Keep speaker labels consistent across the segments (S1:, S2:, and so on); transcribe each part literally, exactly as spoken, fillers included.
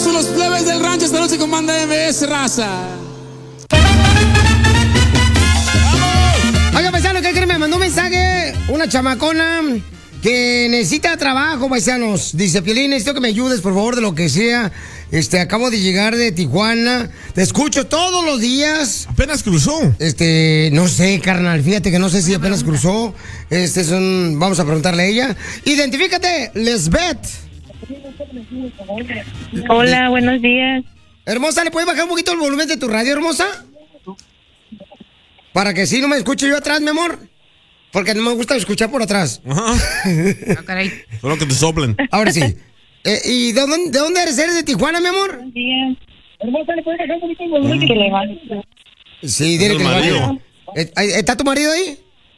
S1: Los plebes del rancho esta noche con Banda M S, raza.
S2: Oiga, paisano, ¿qué creen? Me mandó un mensaje una chamacona que necesita trabajo, paisanos. Dice, Piolín, necesito que me ayudes, por favor, de lo que sea. Este, acabo de llegar de Tijuana. Te escucho todos los días.
S3: ¿Apenas cruzó?
S2: Este, no sé, carnal. Fíjate que no sé si apenas cruzó. Este es un... Vamos a preguntarle a ella. Identifícate, Lesbeth.
S4: Hola, buenos días.
S2: Hermosa, ¿le puedes bajar un poquito el volumen de tu radio, hermosa? Para que sí no me escuche yo atrás, mi amor. Porque no me gusta escuchar por atrás.
S3: Ajá.
S4: Ah, caray.
S3: Solo que te soplen.
S2: Ahora sí. Eh, ¿Y de dónde, de dónde eres? ¿Eres de Tijuana, mi amor?
S4: Buenos días. Hermosa, ¿le puedes bajar un poquito el volumen? Que le baje.
S2: Sí, dile
S3: Es
S2: que
S3: el
S2: le baje.
S3: marido.
S2: Eh, ¿Está tu marido ahí?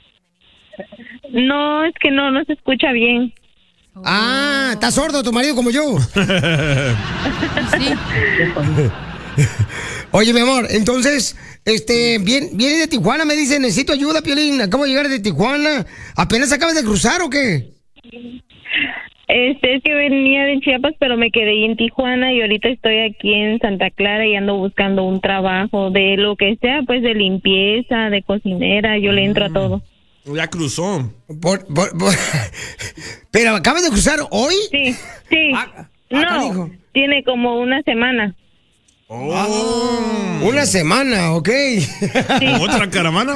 S4: No, es que no, no se escucha bien.
S2: Ah, está sordo tu marido como yo.
S4: Sí.
S2: Oye, mi amor, entonces, este, bien, viene de Tijuana, me dice, necesito ayuda, Piolín. Acabo de llegar de Tijuana. ¿Apenas acabas de cruzar o qué?
S4: Este, es que venía de Chiapas, pero me quedé ahí en Tijuana y ahorita estoy aquí en Santa Clara y ando buscando un trabajo de lo que sea, pues de limpieza, de cocinera, yo le entro a todo.
S3: Ya cruzó.
S2: Por- por- por- ¿Pero acabas de cruzar hoy?
S4: Sí, sí.
S2: Ah,
S4: no,
S2: canijo.
S4: tiene como una semana.
S3: Oh.
S2: Una semana, ok.
S3: ¿Otra caravana?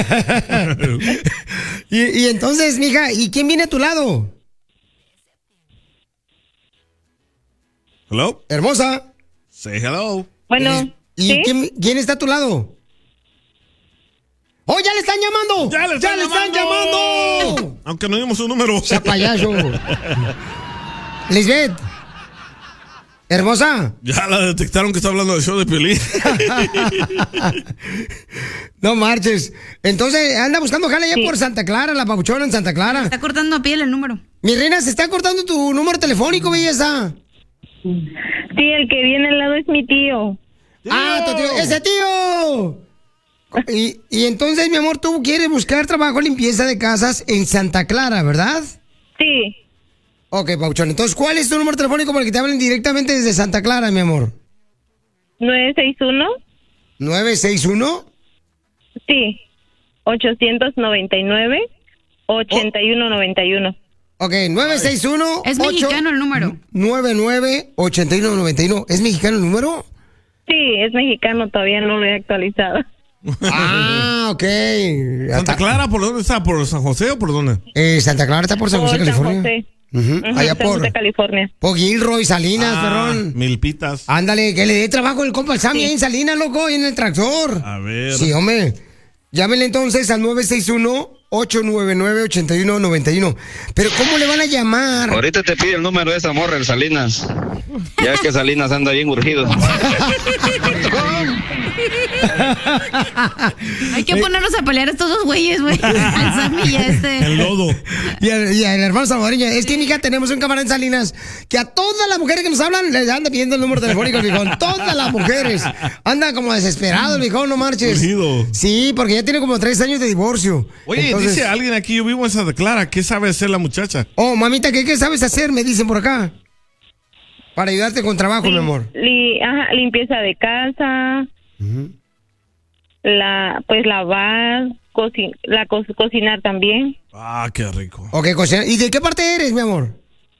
S2: y, y entonces, mija, ¿y quién viene a tu lado?
S3: Hello.
S2: Hermosa.
S3: Say hello.
S4: Bueno,
S2: ¿Y
S4: ¿sí?
S2: quién, quién está a tu lado? ¡Oh, ya le están llamando!
S3: ¡Ya le están,
S2: están llamando!
S3: Aunque no dimos su número.
S2: ¡Sea payaso! Lisbeth. Hermosa.
S3: Ya la detectaron que está hablando del show de Piolín.
S2: No marches. Entonces, anda buscando jale allá
S4: Sí.
S2: por Santa Clara, la papuchona en Santa Clara.
S5: Está cortando a piel el número.
S2: Mi reina, se está cortando tu número telefónico, belleza.
S4: Sí, el que viene al lado es mi tío.
S2: ¡Ah, tu tío! ¡Ese tío! Y, y entonces, mi amor, tú quieres buscar trabajo limpieza de casas en Santa Clara, ¿verdad?
S4: Sí,
S2: Ok, Pauchón. Entonces, ¿cuál es tu número telefónico para que te hablen directamente desde Santa Clara, mi amor?
S4: nueve seis uno,
S2: ¿nueve seis uno?
S4: sí, ochocientos noventa y nueve, ochenta y uno noventa y uno.
S2: Ok, nueve seis uno.
S5: Es mexicano el número.
S2: nueve nueve ocho uno nueve uno. ¿Es mexicano el número?
S4: Sí, es mexicano, todavía no lo he actualizado.
S2: Ah, ok.
S3: ¿Santa Clara por dónde está? ¿Por San José o por dónde?
S2: Eh, Santa Clara está por San José,
S4: Por San
S2: California.
S4: José.
S2: Ujú,
S4: Ujú,
S2: allá
S4: San
S2: por,
S4: José, California.
S2: por Gilroy, Salinas,
S3: Ah,
S2: perrón.
S3: Milpitas.
S2: Ándale, que le dé trabajo el compa el Sammy ahí en Salinas, loco, ahí en el tractor.
S3: A ver.
S2: Sí, hombre. Llámenle entonces al nueve seis uno, ocho nueve nueve, ocho uno nueve uno. Pero ¿cómo le van a llamar?
S6: Ahorita te pide el número de esa morra, el Salinas. Ya que Salinas anda bien urgido.
S5: Hay que ponernos a pelear a estos dos güeyes, güey. Al Sammy y a este.
S3: El lodo.
S2: Y el, y el hermano salvadoreño. Es que, mija, tenemos un camarada en Salinas que a todas las mujeres que nos hablan les anda pidiendo el número telefónico al viejón. Todas las mujeres. Anda como desesperado el viejón, no marches.
S3: Urgido.
S2: Sí, porque ya tiene como tres años de divorcio.
S3: Oye,
S2: Entonces-
S3: dice alguien aquí, yo vivo en Santa Clara. ¿Qué sabe hacer la muchacha?
S2: Oh, mamita, ¿qué, qué sabes hacer? Me dicen por acá. Para ayudarte con trabajo, mi amor.
S4: Li- ajá, limpieza de casa, la, pues lavar, coci- la co- cocinar también.
S3: Ah, qué rico.
S2: Ok, cocina. ¿Y de qué parte eres, mi amor?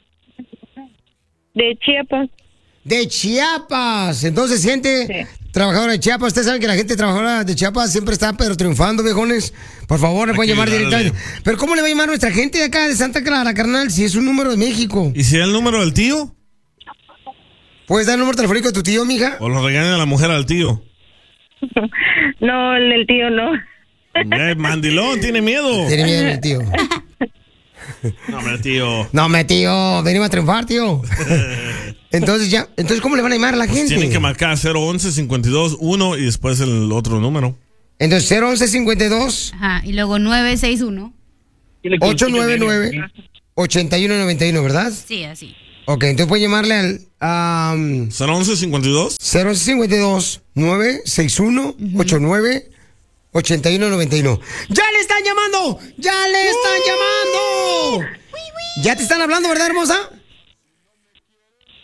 S4: De Chiapas.
S2: De Chiapas. Entonces, gente
S4: Sí.
S2: trabajadora de Chiapas. Ustedes saben que la gente trabajadora de Chiapas siempre está, pero triunfando, viejones. Por favor, le
S3: Hay
S2: pueden
S3: que
S2: llamar
S3: ayudarle.
S2: directamente. Pero ¿cómo le va a llamar nuestra gente de acá, de Santa Clara, carnal, si es un número de México?
S3: ¿Y si es el número del tío?
S2: ¿Puedes dar el número telefónico de tu tío, mija?
S3: ¿O lo regaña la mujer al tío?
S4: No, el del tío no.
S3: Eh, mandilón, tiene miedo.
S2: Tiene miedo mi tío.
S3: No, hombre, tío.
S2: No, me tío, venimos a triunfar, tío. Entonces ya, entonces ¿cómo le van a llamar a la gente?
S3: Tienen que marcar cero once, cincuenta y dos, uno y después el otro número.
S2: Entonces cero once cincuenta y dos
S5: Ajá, y luego nueve seis uno.
S2: ocho nueve nueve ocho uno nueve uno, ¿verdad?
S5: Sí, así.
S2: Ok, entonces puede llamarle al um,
S3: cero once, cincuenta y dos.
S2: cero once cincuenta y dos nueve seis uno ocho nueve ocho uno nueve uno. ¡Ya le están llamando! ¡Ya le están llamando! ¿Ya te están hablando, verdad, hermosa?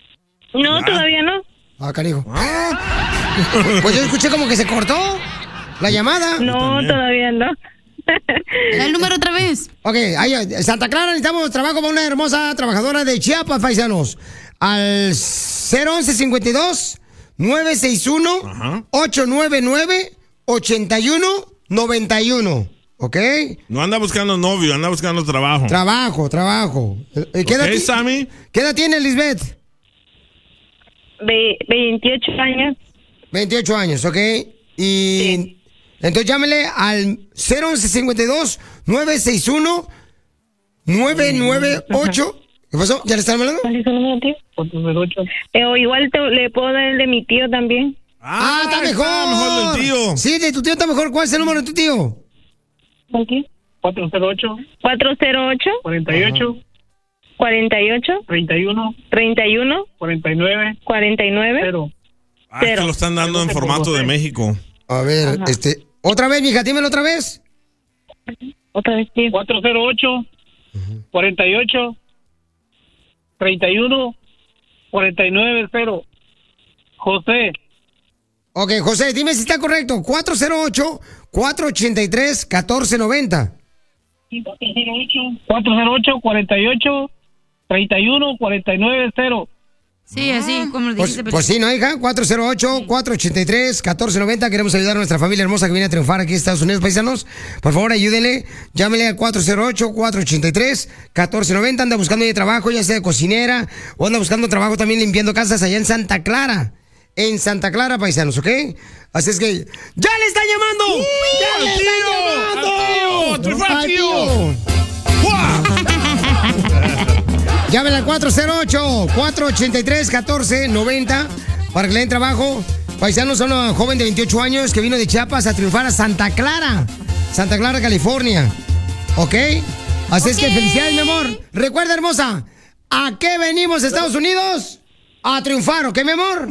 S4: No, todavía no.
S2: Ah, carijo. Pues yo escuché como que se cortó la llamada.
S4: No, todavía no.
S5: El número otra vez.
S2: Ok, ahí, Santa Clara, necesitamos trabajo para una hermosa trabajadora de Chiapas, paisanos. Al cero once cincuenta y dos, nueve seis uno, ocho nueve nueve, ochenta y uno noventa y uno. ¿Ok?
S3: No anda buscando novio, anda buscando trabajo.
S2: Trabajo, trabajo. ¿Qué
S3: Ok,
S2: edad ti-
S3: Sammy.
S2: ¿Qué edad tiene Lisbeth?
S4: Ve- veintiocho años.
S2: veintiocho años, ¿ok? Y entonces llámele al cero once cincuenta y dos, nueve seis uno, nueve nueve ocho. ¿Qué pasó? ¿Ya le están hablando?
S4: ¿Cuál es su número, tío? cuatro cero ocho. Eh, o igual te, le puedo dar el de mi tío también.
S2: Ah, está mejor.
S3: Está mejor del tío.
S2: Sí, de tu tío está mejor. ¿Cuál es el número de tu tío?
S4: ¿Aquí?
S7: cuatro cero ocho,
S4: cuatro cero ocho,
S7: cuarenta y ocho,
S4: cuarenta y ocho,
S7: treinta y uno,
S4: treinta y uno,
S7: cuarenta y nueve,
S4: cuarenta y nueve.
S7: cero.
S3: Ah, es que lo están dando en formato de México.
S2: A ver,
S4: Ajá.
S2: este... Otra vez, mija, dímelo otra vez.
S4: Otra vez, tío.
S7: cuatro cero ocho, cuarenta y ocho, treinta y uno, cuarenta y nueve, cero. José.
S2: Ok, José, dime si está correcto. cuatro cero ocho, cuatro ochenta y tres, catorce noventa.
S7: cuatro cero ocho, cuarenta y ocho, treinta y uno, cuarenta y nueve, cero.
S5: Sí, así como lo
S2: Pues,
S5: dijiste.
S2: pues sí, ¿no, hija? cuatro cero ocho, cuatro ochenta y tres, catorce noventa. Queremos ayudar a nuestra familia hermosa que viene a triunfar aquí en Estados Unidos, paisanos. Por favor, ayúdenle. Llámele al cuatro cero ocho, cuatro ochenta y tres, catorce noventa. Anda buscando de trabajo, ya sea de cocinera, o anda buscando trabajo también limpiando casas allá en Santa Clara. En Santa Clara, paisanos, ¿ok? Así es que... ¡Ya le está llamando! ¡Ya le está llamando!
S3: ¡Al tío! ¡Triunfa,
S2: ¡Al
S3: tío!
S2: Llámela al cuatro cero ocho, cuatro ochenta y tres, catorce noventa para que le den trabajo. Paisanos, son una joven de veintiocho años que vino de Chiapas a triunfar a Santa Clara. Santa Clara, California. ¿Ok? Así es que felicidades, mi amor. Recuerda, hermosa, ¿a qué venimos, Estados Unidos? A triunfar, ¿ok, mi amor?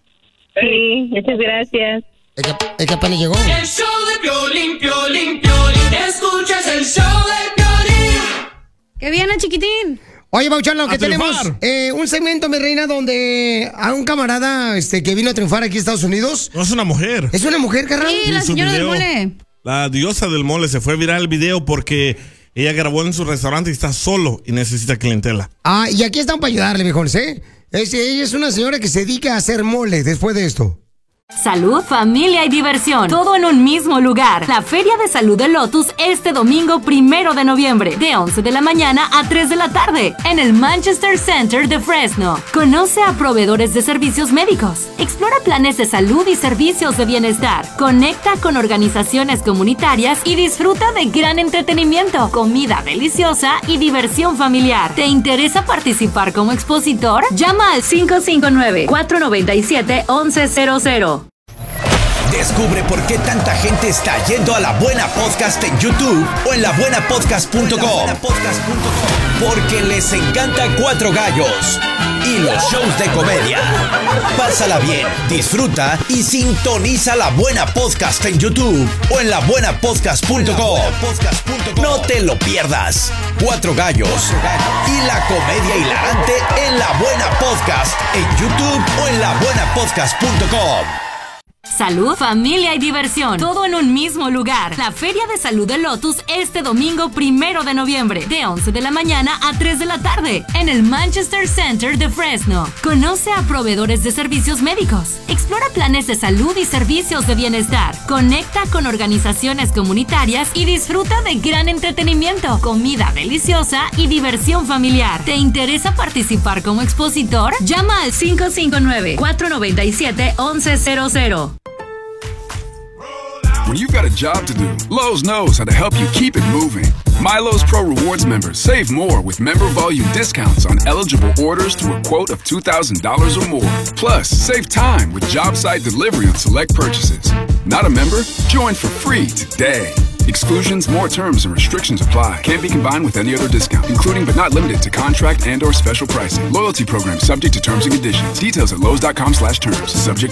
S4: Sí, muchas gracias.
S2: Es que, es que apenas llegó.
S8: El show de Piolín, Piolín, Piolín. Escuchas el show de Piolín.
S5: ¡Qué viene, chiquitín!
S2: Oye, Bauchano,
S3: A
S2: que tenemos
S3: triunfar.
S2: eh, un segmento, mi reina, donde a un camarada este, que vino a triunfar aquí a Estados Unidos.
S3: No es una mujer.
S2: ¿Es una mujer, carnal?
S5: Sí, la
S3: su
S5: señora del
S3: video.
S5: mole.
S3: La diosa del mole se fue viral el video porque ella grabó en su restaurante y está solo y necesita clientela.
S2: Ah, y aquí están para ayudarle, viejones, ¿eh? Es, ella es una señora que se dedica a hacer mole después de esto.
S9: Salud, familia y diversión, todo en un mismo lugar. La Feria de Salud de Lotus este domingo primero de noviembre, de once de la mañana a tres de la tarde, en el Manchester Center de Fresno. Conoce a proveedores de servicios médicos, explora planes de salud y servicios de bienestar, conecta con organizaciones comunitarias y disfruta de gran entretenimiento, comida deliciosa y diversión familiar. ¿Te interesa participar como expositor? Llama al cinco cinco nueve, cuatro nueve siete, once cero cero.
S10: Descubre por qué tanta gente está yendo a La Buena Podcast en YouTube o en la buena podcast punto com. Porque les encanta Cuatro Gallos y los shows de comedia. Pásala bien, disfruta y sintoniza La Buena Podcast en YouTube o en la buena podcast punto com. No te lo pierdas. Cuatro Gallos y la comedia hilarante en La Buena Podcast en YouTube o en la buena podcast punto com.
S9: Salud, familia y diversión, todo en un mismo lugar. La Feria de Salud de Lotus este domingo primero de noviembre, de once de la mañana a tres de la tarde, en el Manchester Center de Fresno. Conoce a proveedores de servicios médicos, explora planes de salud y servicios de bienestar, conecta con organizaciones comunitarias y disfruta de gran entretenimiento, comida deliciosa y diversión familiar. ¿Te interesa participar como expositor? Llama al cinco cinco nueve, cuatro nueve siete, once cero cero.
S11: When you've got a job to do, Lowe's knows how to help you keep it moving. Milo's Pro Rewards members save more with member volume discounts on eligible orders through a quote of two thousand dollars or more. Plus, save time with job site delivery on select purchases. Not a member? Join for free today. Exclusions, more terms, and restrictions apply. Can't be combined with any other discount, including but not limited to contract and or special pricing. Loyalty program subject to terms and conditions. Details at lowes dot com slash terms. Subject